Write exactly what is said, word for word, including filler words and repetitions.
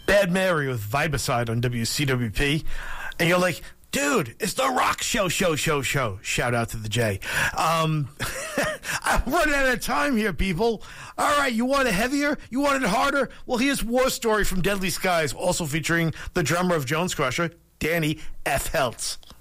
Bad Mary with Vibicide on W C W P. And you're like, dude, it's the Rock Show, show, show, show. Shout out to the J. Um, I'm running out of time here, people. All right, you want it heavier? You want it harder? Well, here's War Story from Deadly Skies, also featuring the drummer of Jones Crusher, Danny F. Heltz.